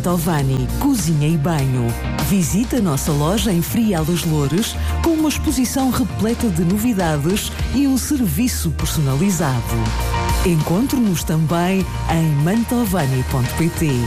Mantovani Cozinha e Banho. Visite a nossa loja em Frial dos Loures com uma exposição repleta de novidades e um serviço personalizado. Encontre-nos também em mantovani.pt.